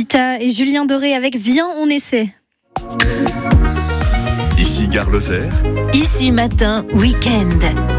Lolita et Julien Doré avec Viens, on essaie. Ici Gare Lozère. Ici Matin, week-end.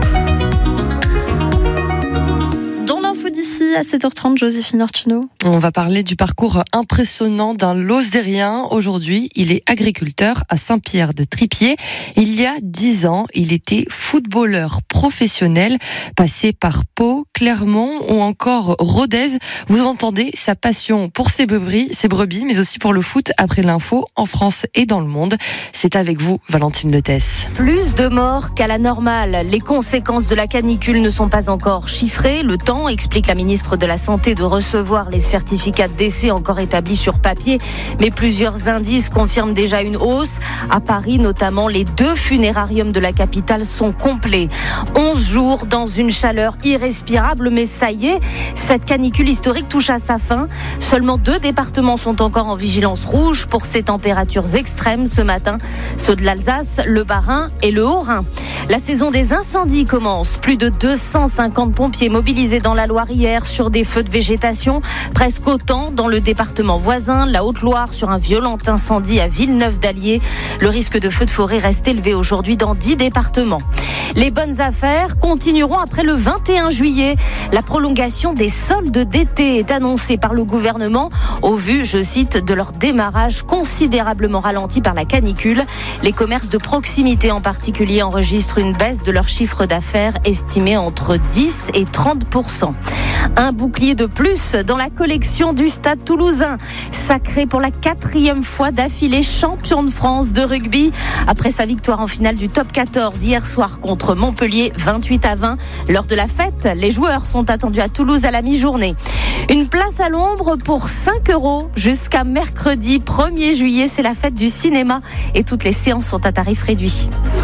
D'ici à 7h30, Joséphine Artuno. On va parler du parcours impressionnant d'un Lozérien. Aujourd'hui, il est agriculteur à Saint-Pierre-de-Tripier. Il y a 10 ans, il était footballeur professionnel, passé par Pau, Clermont ou encore Rodez. Vous entendez sa passion pour ses brebis, mais aussi pour le foot après l'info en France et dans le monde. C'est avec vous, Valentine Letès. Plus de morts qu'à la normale. Les conséquences de la canicule ne sont pas encore chiffrées. Le temps explique la ministre de la Santé de recevoir les certificats de décès encore établis sur papier. Mais plusieurs indices confirment déjà une hausse. À Paris, notamment, les 2 funérariums de la capitale sont complets. 11 jours dans une chaleur irrespirable, mais ça y est, cette canicule historique touche à sa fin. Seulement 2 départements sont encore en vigilance rouge pour ces températures extrêmes ce matin. Ceux de l'Alsace, le Bas-Rhin et le Haut-Rhin. La saison des incendies commence. Plus de 250 pompiers mobilisés dans la Loire hier sur des feux de végétation. Presque autant dans le département voisin, la Haute-Loire, sur un violent incendie à Villeneuve-d'Allier. Le risque de feu de forêt reste élevé aujourd'hui dans 10 départements. Les bonnes affaires continueront après le 21 juillet. La prolongation des soldes d'été est annoncée par le gouvernement au vu, je cite, de leur démarrage considérablement ralenti par la canicule. Les commerces de proximité en particulier enregistrent une baisse de leur chiffre d'affaires estimée entre 10 et 30%. Un bouclier de plus dans la collection du Stade Toulousain. Sacré pour la 4e fois d'affilée champion de France de rugby. Après sa victoire en finale du top 14 hier soir contre Montpellier, 28-20. Lors de la fête, les joueurs sont attendus à Toulouse à la mi-journée. Une place à l'ombre pour 5 € jusqu'à mercredi 1er juillet. C'est la fête du cinéma et toutes les séances sont à tarif réduit.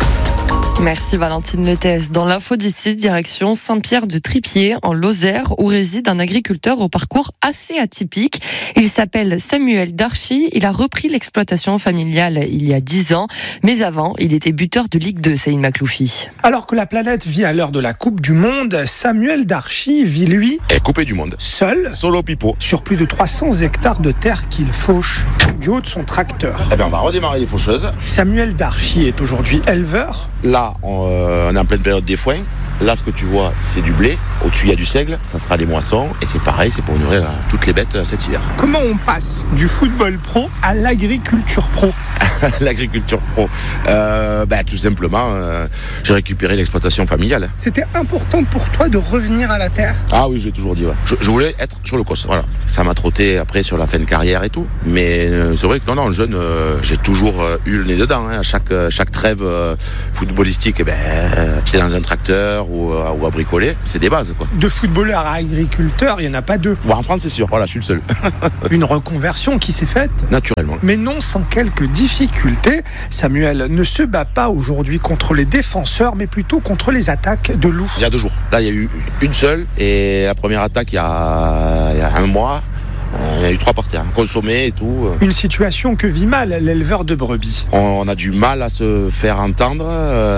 Merci Valentine Letès. Dans l'info d'ici, direction Saint-Pierre-de-Tripier en Lozère, où réside un agriculteur au parcours assez atypique. Il s'appelle Samuel Darchy. Il a repris l'exploitation familiale il y a 10 ans. Mais avant, il était buteur de Ligue 2, Saïd Makloufi. Alors que la planète vit à l'heure de la Coupe du Monde, Samuel Darchy vit, lui, est coupé du monde. Seul, solo pipo, sur plus de 300 hectares de terre qu'il fauche du haut de son tracteur. Eh bien, on va redémarrer les faucheuses. Samuel Darchy est aujourd'hui éleveur. Là, on est en pleine période des foins. Là, ce que tu vois, c'est du blé. Au-dessus, il y a du seigle. Ça sera des moissons. Et c'est pareil, c'est pour nourrir toutes les bêtes cet hiver. Comment on passe du football pro à l'agriculture pro? L'agriculture pro, tout simplement, j'ai récupéré l'exploitation familiale. C'était important pour toi de revenir à la terre? Ah oui, je l'ai toujours dit. Ouais. Je voulais être sur le cos. Voilà. Ça m'a trotté après sur la fin de carrière et tout. Mais c'est vrai que non, jeune, j'ai toujours eu le nez dedans. Hein. À chaque trêve footballistique, j'étais dans un tracteur ou à bricoler. C'est des bases, quoi. De footballeur à agriculteur, il n'y en a pas 2. Bon, en France, c'est sûr. Voilà, je suis le seul. Une reconversion qui s'est faite naturellement. Mais non sans quelques difficultés. Samuel ne se bat pas aujourd'hui contre les défenseurs, mais plutôt contre les attaques de loups. Il y a 2 jours. Là, il y a eu une seule. Et la première attaque, il y a 1 mois. Il y a eu 3 par terre, consommés et tout. Une situation que vit mal l'éleveur de brebis. On a du mal à se faire entendre,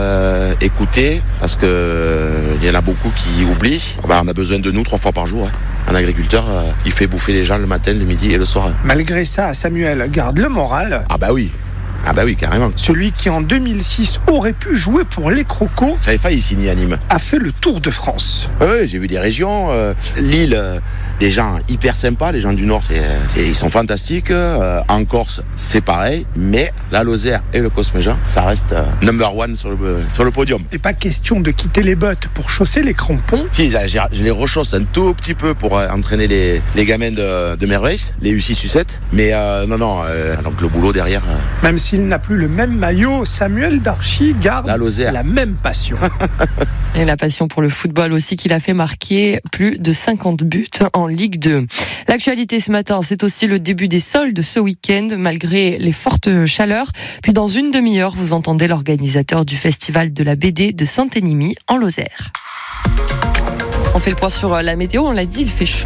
écouter, parce qu'il y en a beaucoup qui oublient. On a besoin de nous 3 fois par jour. Hein. Un agriculteur, il fait bouffer les gens le matin, le midi et le soir. Malgré ça, Samuel garde le moral. Ah bah oui, carrément. Celui qui en 2006 aurait pu jouer pour les Crocos, j'avais failli signer à Nîmes, a fait le tour de France. Oui, j'ai vu des régions, Lille, des gens hyper sympas, les gens du Nord, ils sont fantastiques. En Corse, c'est pareil, mais la Lozère et le Cosméjean, ça reste number 1 sur le podium. Et pas question de quitter les bottes pour chausser les crampons. Si, je les rechausse un tout petit peu pour entraîner les gamins de mes races, les U6, U7, mais non, donc le boulot derrière. Même s'il n'a plus le même maillot, Samuel Darchy garde la même passion. Et la passion pour le football aussi, qu'il a fait marquer plus de 50 buts en Ligue 2. L'actualité ce matin, c'est aussi le début des soldes ce week-end, malgré les fortes chaleurs. Puis dans une demi-heure, vous entendez l'organisateur du festival de la BD de Saint-Énimie en Lozère. On fait le point sur la météo, on l'a dit, il fait chaud.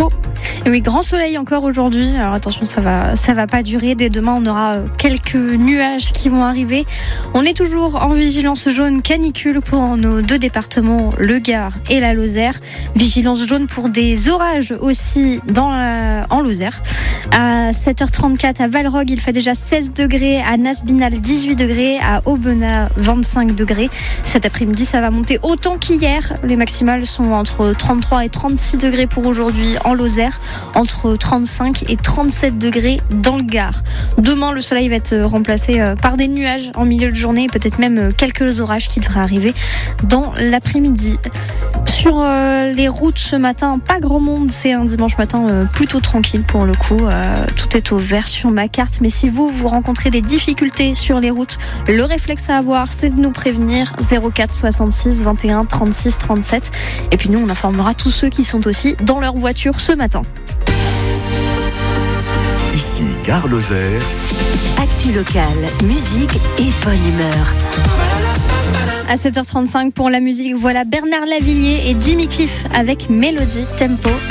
Et oui, grand soleil encore aujourd'hui. Alors attention, ça va pas durer. Dès demain, on aura quelques nuages qui vont arriver. On est toujours en vigilance jaune canicule pour nos deux départements, le Gard et la Lozère. Vigilance jaune pour des orages aussi en Lozère. À 7h34 à Valrog, il fait déjà 16 degrés. À Nasbinal, 18 degrés. À Aubenas, 25 degrés. Cet après-midi, ça va monter autant qu'hier. Les maximales sont entre 33 et 36 degrés pour aujourd'hui en Lozère, entre 35 et 37 degrés dans le Gard. Demain, le soleil va être remplacé par des nuages en milieu de journée, peut-être même quelques orages qui devraient arriver dans l'après-midi. Sur les routes ce matin, pas grand monde, c'est un dimanche matin plutôt tranquille pour le coup. Tout est au vert sur ma carte, mais si vous rencontrez des difficultés sur les routes, le réflexe à avoir, c'est de nous prévenir. 04 66 21 36 37. Et puis nous, on informera tous ceux qui sont aussi dans leur voiture ce matin. Ici Gare Lozère. Actu locale, musique et bonne humeur. À 7h35 pour la musique, voilà Bernard Lavilliers et Jimmy Cliff avec Mélodie Tempo